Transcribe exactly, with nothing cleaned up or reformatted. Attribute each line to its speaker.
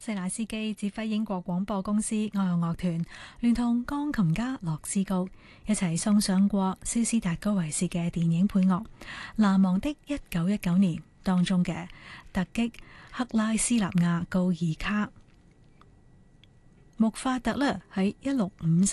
Speaker 1: 謝乃斯基指揮英國廣播公司愛樂樂團，聯同鋼琴家洛斯高一齊送上過肖斯達高維斯嘅電影配樂《難忘的一九一九年》當中嘅突擊克拉斯納亞高爾卡。穆法特勒喺一六五三